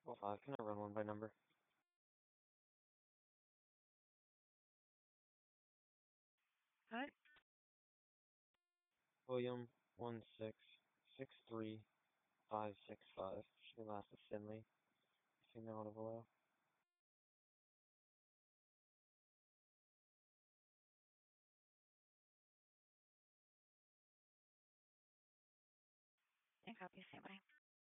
Well, can I run one by number? Hi. William 1663565. Should be last of Finley. See now to below. And copy, standby.